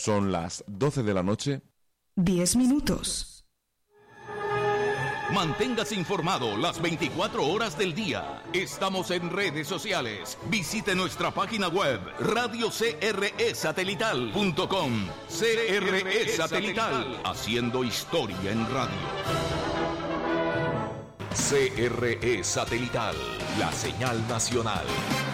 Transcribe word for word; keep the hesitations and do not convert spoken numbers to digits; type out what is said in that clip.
Son las doce de la noche. diez minutos. Manténgase informado las veinticuatro horas del día. Estamos en redes sociales. Visite nuestra página web radio c r e satelital punto com. C R E Satelital, haciendo historia en radio. C R E Satelital, la señal nacional.